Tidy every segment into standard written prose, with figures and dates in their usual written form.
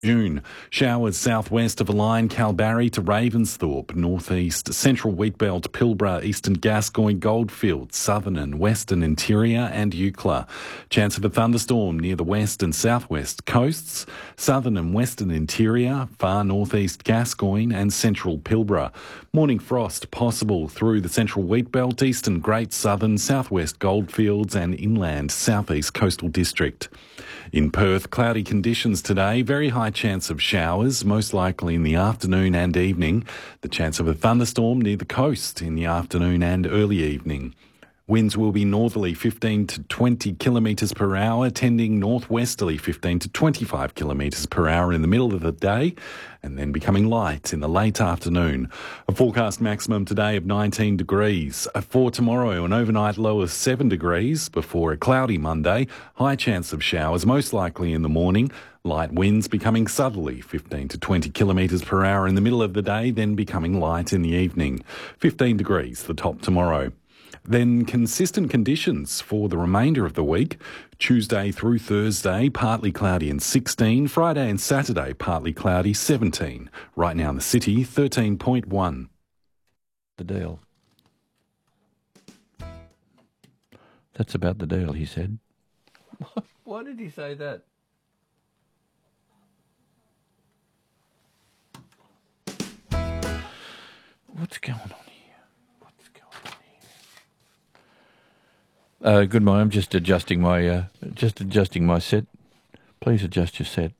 June. Showers southwest of the line, Kalbarri to Ravensthorpe, northeast, central Wheatbelt, Pilbara, eastern Gascoyne, Goldfields, southern and western interior and Eucla. Chance of a thunderstorm near the west and southwest coasts, southern and western interior, far northeast Gascoyne and central Pilbara. Morning frost possible through the central Wheatbelt, eastern Great Southern, southwest Goldfields and inland southeast coastal district. In Perth, cloudy conditions today, very high chance of showers, most likely in the afternoon and evening. The chance of a thunderstorm near the coast in the afternoon and early evening. Winds will be northerly 15 to 20 kilometres per hour, tending northwesterly 15 to 25 kilometres per hour in the middle of the day, and then becoming light in the late afternoon. A forecast maximum today of 19 degrees. For tomorrow, an overnight low of 7 degrees before a cloudy Monday. High chance of showers, most likely in the morning. Light winds becoming southerly 15 to 20 kilometres per hour in the middle of the day, then becoming light in the evening. 15 degrees, the top tomorrow. Then consistent conditions for the remainder of the week. Tuesday through Thursday, partly cloudy and 16. Friday and Saturday, partly cloudy, 17. Right now in the city, 13.1. The deal. That's about the deal, he said. Why did he say that? What's going on? Good morning. I'm just adjusting my set. Please adjust your set.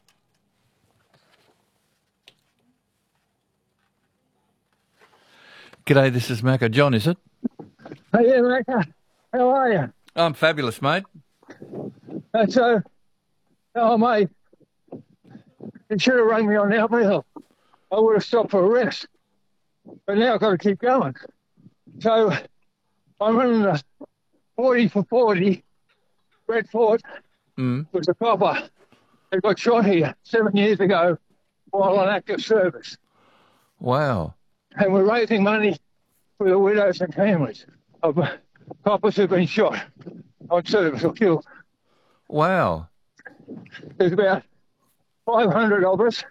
G'day, this is Macca. John, is it? Hey, yeah, Macca. How are you? I'm fabulous, mate. Oh, mate, you should have rung me on the uphill. I would have stopped for a rest. But now I've got to keep going. So I'm running the 40 for 40. Brett Ford was a copper that got shot here 7 years ago while on active service. Wow. And we're raising money for the widows and families of coppers who've been shot on service or killed. Wow. There's about 500 of us.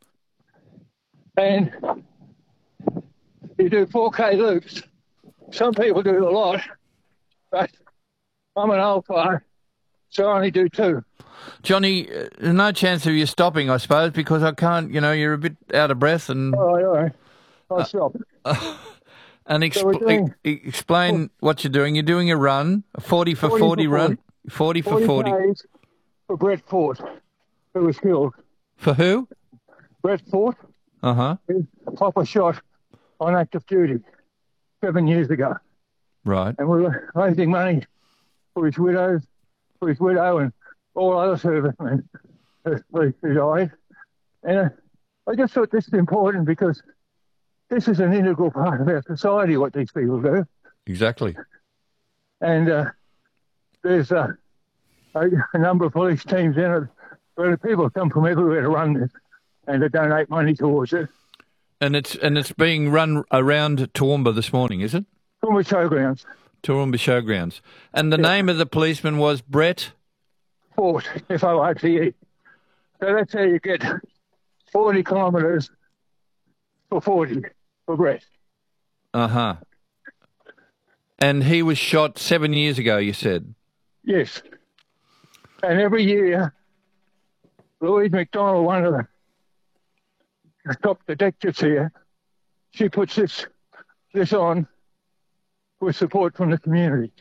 And you do 4K loops. Some people do a lot, but I'm an old guy, so I only do 2. Johnny, no chance of you stopping, I suppose, because I can't, you're a bit out of breath and... All right. I'll stop. And explain what you're doing. You're doing a run, a 40 for 40 run. 40 for 40. Days for Brett Ford, who was killed. For who? Brett Ford. Uh-huh. A copper shot on active duty 7 years ago. Right. And we're raising money for his widow and all other servicemen who died. And I just thought this is important because this is an integral part of our society, what these people do. Exactly. And there's a number of police teams in it where people come from everywhere to run this and to donate money towards it. And it's being run around Toowoomba this morning, is it? Toowoomba Showgrounds. Toowoomba Showgrounds. And the name of the policeman was Brett? Fort, F-O-R-T-E. So that's how you get 40 kilometres for 40 for Brett. Uh-huh. And he was shot 7 years ago, you said? Yes. And every year, Louise McDonald, one of the top detectives here, she puts this on with support from the community.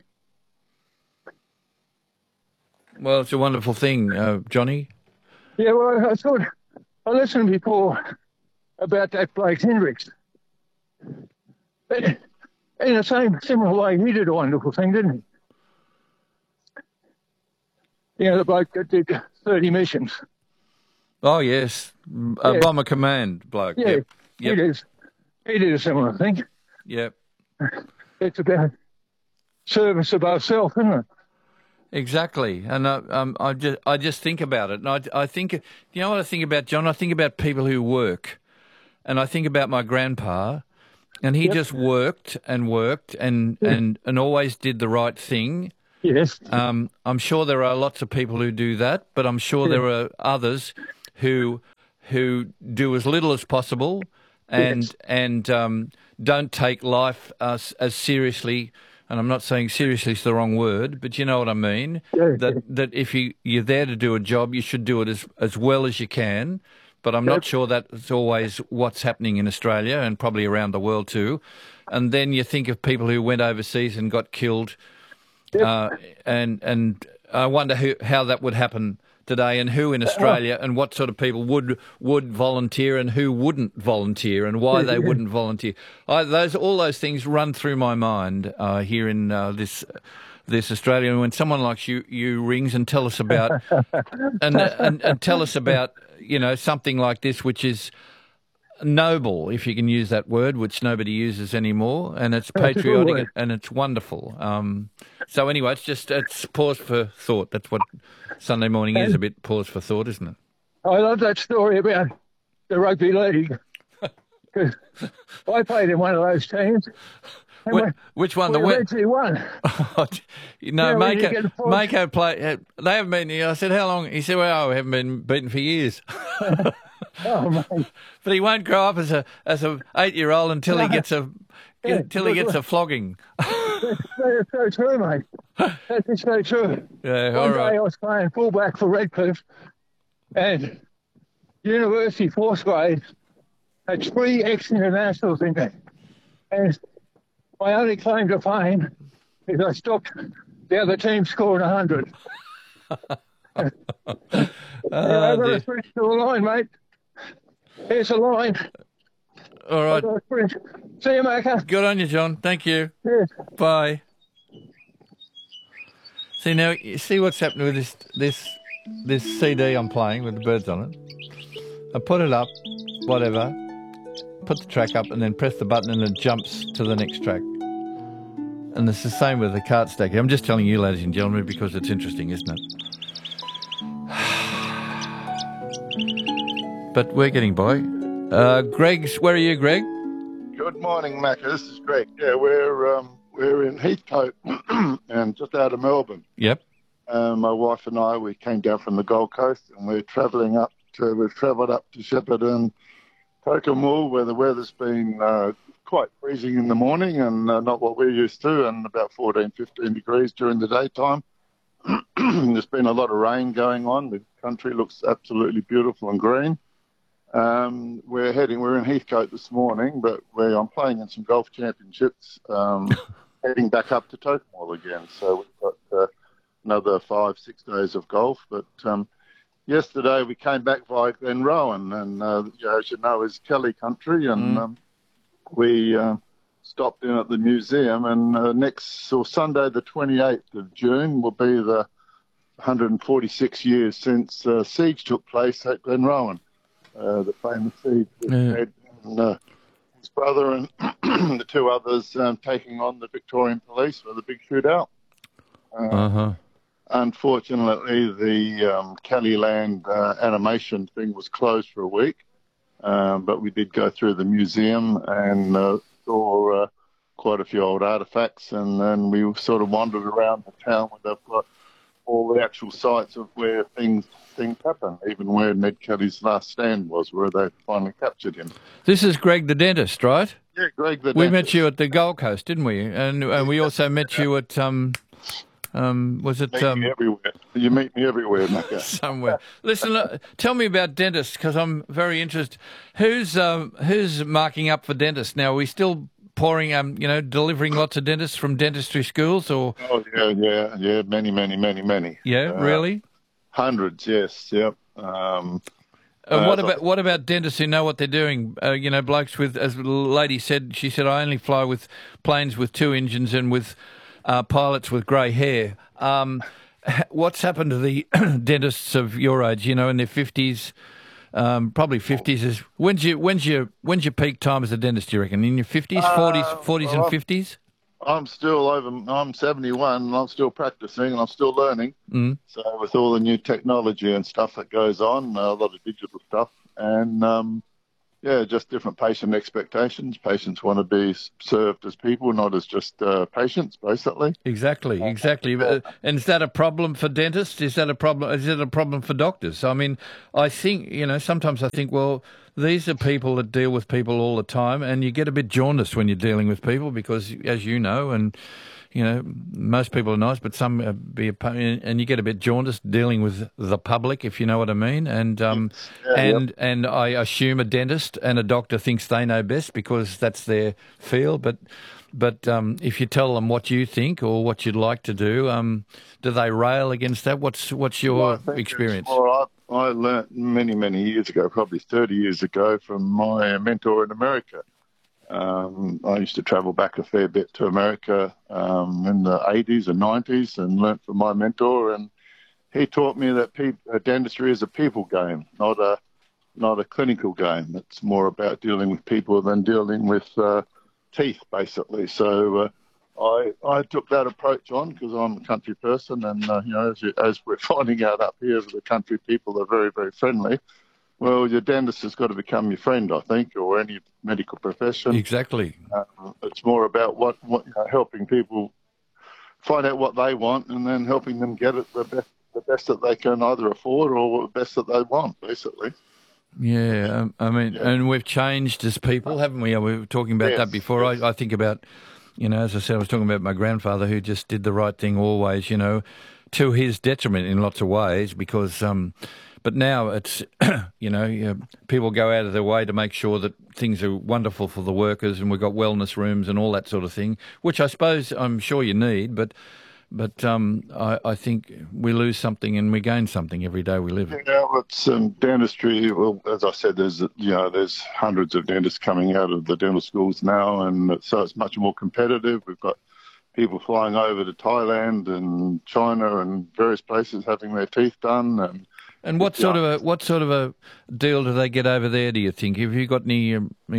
Well, it's a wonderful thing, Johnny. Yeah, well, I listened before about that Blake Hendricks. In the similar way, he did a wonderful thing, didn't he? The bloke that did 30 missions. Oh, yes. A bomber command bloke. Yeah, yep. He did a similar thing. Yep. It's about service above self, isn't it? Exactly. And I just think about it. And I think, you know what I think about, John? I think about people who work. And I think about my grandpa, and he just worked and worked and always did the right thing. Yes. I'm sure there are lots of people who do that, but I'm sure there are others who do as little as possible and don't take life as seriously. And I'm not saying seriously is the wrong word, but you know what I mean. Yeah. That if you're there to do a job, you should do it as well as you can. But I'm not sure that's always what's happening in Australia and probably around the world too. And then you think of people who went overseas and got killed, and I wonder how that would happen today, and who in Australia and what sort of people would volunteer and who wouldn't volunteer and why they wouldn't volunteer. All those things run through my mind here in this Australia. And when someone like you rings and tell us about and tell us about something like this, which is noble, if you can use that word, which nobody uses anymore, and it's patriotic and it's wonderful. So anyway, it's pause for thought. That's what Sunday morning is, a bit pause for thought, isn't it? I love that story about the rugby league. 'Cause I played in one of those teams. Which one? We eventually won. Mako play. They haven't been. I said, how long? He said, well, we haven't been beaten for years. Oh, mate. But he won't grow up as a 8-year-old until he gets a flogging. That's so true, mate. That is so true. Yeah, One day I was playing fullback for Redcliffe, and University fourth grade had 3 ex-internationals in there. And my only claim to fame is I stopped the other team scoring 100. I've got to sprint to the line, mate. Here's the line. All right. See you, Macca. Good on you, John. Thank you. Yes. Bye. See now, you see what's happening with this CD I'm playing with the birds on it. I put it up, whatever, put the track up, and then press the button, and it jumps to the next track. And it's the same with the cart stack. I'm just telling you, ladies and gentlemen, because it's interesting, isn't it? But we're getting by. Where are you, Greg? Good morning, Macca. This is Greg. Yeah, we're in Heathcote and just out of Melbourne. Yep. My wife and I, we came down from the Gold Coast, and we've travelled up to Shepparton, Tocumwal, where the weather's been quite freezing in the morning and not what we're used to, and about 14, 15 degrees during the daytime. There's been a lot of rain going on. The country looks absolutely beautiful and green. We're in Heathcote this morning, but I'm playing in some golf championships, heading back up to Tocumwal again. So we've got another 5-6 days of golf. But yesterday we came back via Glenrowan, and as you know, is Kelly country, and we stopped in at the museum. And Sunday, the 28th of June, will be the 146 years since siege took place at Glenrowan. The famous siege with Ed and his brother and the 2 others taking on the Victorian police for the big shootout. Unfortunately, the Kellyland animation thing was closed for a week, but we did go through the museum and saw quite a few old artefacts, and then we sort of wandered around the town where they've got all the actual sites of where things happen, even where Ned Kelly's last stand was, where they finally captured him. This is Greg the dentist, right? Yeah, Greg the dentist. We met you at the Gold Coast, didn't we? And we also met you at was it? Me everywhere. You meet me everywhere, Macca. Somewhere. Listen, tell me about dentists, because I'm very interested. Who's marking up for dentists now? Are we still pouring, delivering lots of dentists from dentistry schools, or? Oh yeah, many. Yeah, really? Hundreds, yes, yep. What about dentists who know what they're doing? Blokes with, as the lady said, she said, I only fly with planes with 2 engines and with pilots with grey hair. What's happened to the dentists of your age? In their 50s, probably 50s. Is when's your peak time as a dentist? Do you reckon in your 50s, 40s, and 50s? I'm 71, and I'm still practicing, and I'm still learning. So with all the new technology and stuff that goes on, a lot of digital stuff, and yeah, just different patient expectations. Patients want to be served as people, not as just patients, basically. Exactly. And is that a problem for dentists? Is that a problem? Is it a problem for doctors? I mean, I think, sometimes I think, well, these are people that deal with people all the time, and you get a bit jaundiced when you're dealing with people because, as you know, and most people are nice, but some and you get a bit jaundiced dealing with the public, if you know what I mean. And and I assume a dentist and a doctor thinks they know best because that's their field. But if you tell them what you think or what you'd like to do they rail against that? What's your experience? I learnt many years ago, probably 30 years ago, from my mentor in America. I used to travel back a fair bit to America in the 80s and 90s and learnt from my mentor. And he taught me that dentistry is a people game, not a clinical game. It's more about dealing with people than dealing with teeth, basically. So I took that approach on because I'm a country person, and as we're finding out up here, the country people are very, very friendly. Well, your dentist has got to become your friend, I think, or any medical profession. Exactly. It's more about what helping people find out what they want, and then helping them get it the best that they can either afford or the best that they want, basically. Yeah, and we've changed as people, haven't we? We were talking about that before. Yes. I think about, as I said, I was talking about my grandfather who just did the right thing always, to his detriment in lots of ways because, but now it's, people go out of their way to make sure that things are wonderful for the workers and we've got wellness rooms and all that sort of thing, which I'm sure you need, but I think we lose something and we gain something every day we live. Yeah, it's dentistry. Well, as I said, there's hundreds of dentists coming out of the dental schools now, and so it's much more competitive. We've got people flying over to Thailand and China and various places having their teeth done. And what sort of a deal do they get over there? Do you think? Have you got any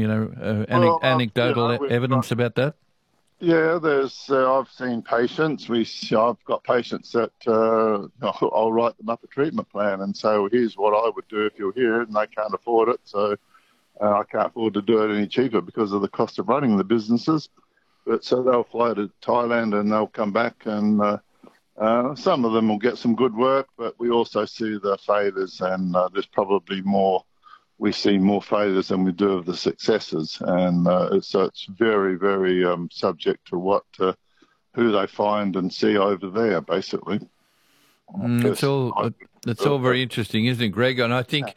anecdotal evidence about that? Yeah, I've seen patients. I've got patients that I'll write them up a treatment plan and say, well, here's what I would do if you're here, and they can't afford it, so I can't afford to do it any cheaper because of the cost of running the businesses. But so they'll fly to Thailand and they'll come back, and some of them will get some good work, but we also see the failures, and there's probably more. We see more failures than we do of the successes, and so it's very, very subject to who they find and see over there, basically. It's all very interesting, isn't it, Greg? And I think,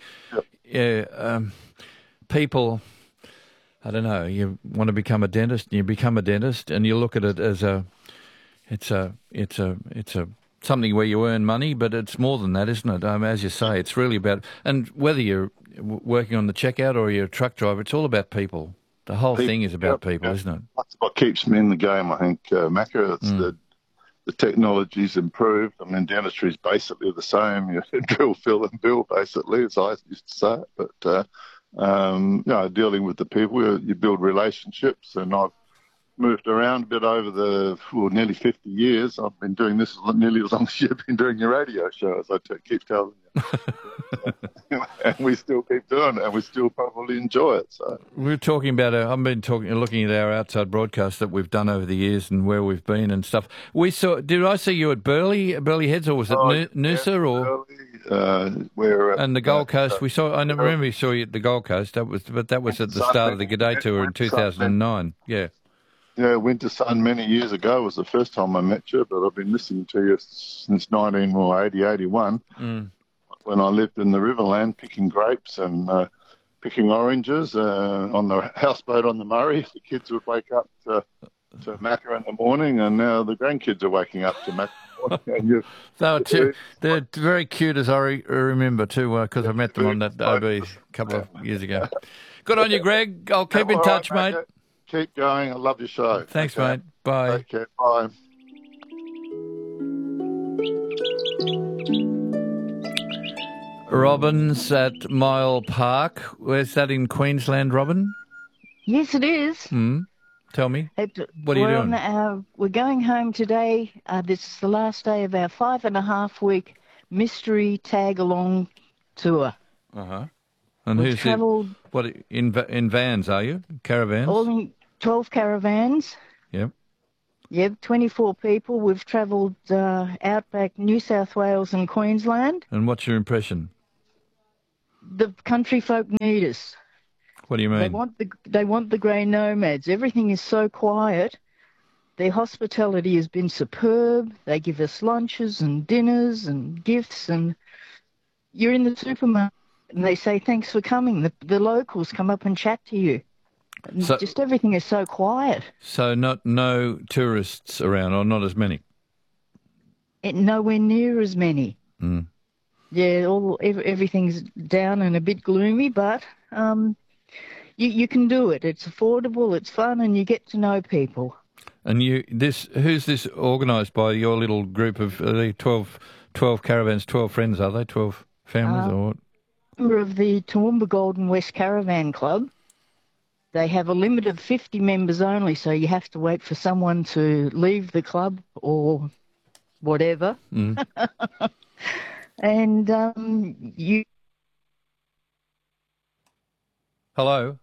people, I don't know, you want to become a dentist, and you become a dentist, and you look at it as it's something where you earn money, but it's more than that, isn't it? As you say, it's really about, and whether you're working on the checkout or you're a truck driver, it's all about people. The whole thing is about people, isn't it? That's what keeps me in the game, I think, Macca. It's the technology's improved. I mean, dentistry is basically the same. You drill, fill, and bill, basically, as I used to say it. But, dealing with the people, you build relationships, and I've moved around a bit over nearly 50 years. I've been doing this nearly as long as you've been doing your radio show, as I keep telling you. And we still keep doing it, and we still probably enjoy it. So we're talking about. Looking at our outside broadcast that we've done over the years and where we've been and stuff. Did I see you at Burleigh Heads, or was it Noosa or? And the Gold Coast. I remember we saw you at the Gold Coast. That was at the start of the G'day Tour in 2009. Yeah. Yeah, Winter Sun many years ago was the first time I met you, but I've been listening to you since 81. When I lived in the Riverland picking grapes and picking oranges on the houseboat on the Murray. The kids would wake up to Macca in the morning, and now the grandkids are waking up to Macca in the morning. They're very cute, as I remember, too, because I met them on that OB a couple of years ago. Good on you, Greg. I'll keep in touch, mate. Keep going. I love your show. Thanks, mate. Bye. Take care. Bye. Robin's at Mile Park. Where's that in Queensland, Robin? Yes, it is. Tell me. What are you doing? We're going home today. This is the last day of our 5.5-week mystery tag-along tour. Uh-huh. And We've who's travelled what in vans? Are you caravans? all in 12 caravans. Yep. Yep, 24 people. We've travelled outback New South Wales and Queensland. And what's your impression? The country folk need us. What do you They mean? want the grey nomads. Everything is so quiet. Their hospitality has been superb. They give us lunches and dinners and gifts, and you're in the supermarket and they say thanks for coming. The locals come up and chat to you. So- Just everything is so quiet. So no tourists around, or not as many. Nowhere near as many. Mm. Yeah, everything's down and a bit gloomy, but you can do it. It's affordable, it's fun, and you get to know people. And who's this organised by? Your little group of are they 12 caravans, 12 friends, are they? 12 families or what? Member of the Toowoomba Golden West Caravan Club. They have a limit of 50 members only, so you have to wait for someone to leave the club or whatever. Mm. And you... Hello?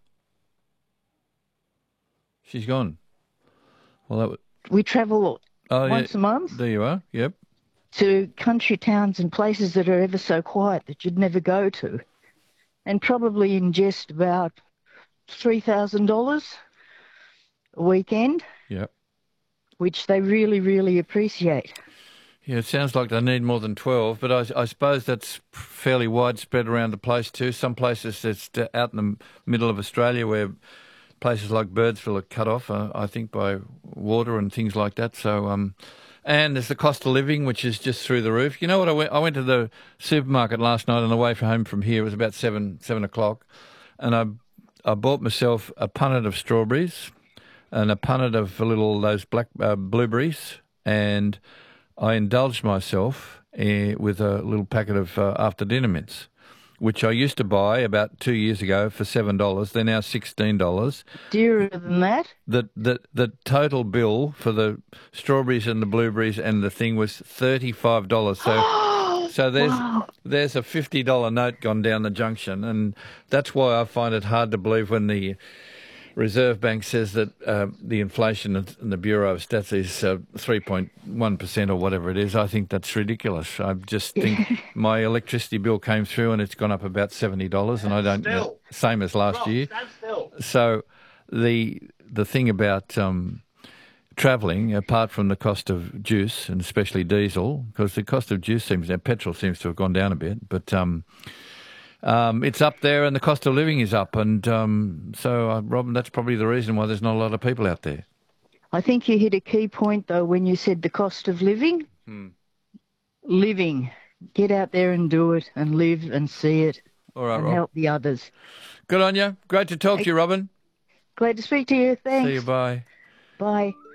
She's gone. Well, We travel once a month there you are, yep. to country towns and places that are ever so quiet that you'd never go to, and probably ingest about $3,000 a weekend, Yep. which they really, really appreciate. Yeah, it sounds like they need more than 12, but I suppose that's fairly widespread around the place too. Some places it's out in the middle of Australia where places like Birdsville are cut off, I think, by water and things like that. So, and there's the cost of living, which is just through the roof. You know what? I went to the supermarket last night on the way home from here. It was about 7 o'clock, and I bought myself a punnet of strawberries and a punnet of those black blueberries, and I indulged myself with a little packet of after dinner mints, which I used to buy about 2 years ago for $7. They're now $16. Dearer than that? The total bill for the strawberries and the blueberries and the thing was $35. So there's a $50 note gone down the junction, and that's why I find it hard to believe when the Reserve Bank says that the inflation in the Bureau of Stats is 3.1% or whatever it is. I think that's ridiculous. I just think my electricity bill came through and it's gone up about $70, and I don't same as last year. So the thing about travelling, apart from the cost of juice and especially diesel, because the cost of juice petrol seems to have gone down a bit, but it's up there and the cost of living is up. And so, Robin, that's probably the reason why there's not a lot of people out there. I think you hit a key point, though, when you said the cost of living. Living. Get out there and do it and live and see it. All right, and Rob. help the others. Good on you. Great to talk to you, Robin. Glad to speak to you. Thanks. See you. Bye. Bye.